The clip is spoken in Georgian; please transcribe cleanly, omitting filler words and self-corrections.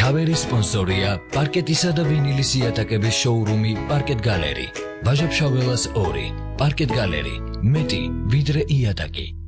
ქავერის სპონსორია პარკეტისა და ვინილის იატაკების შოურუმი პარკეტ გალერი. ვაჟა-ფშაველას 2. პარკეტ გალერი. მეტი ვიდრე იატაკი.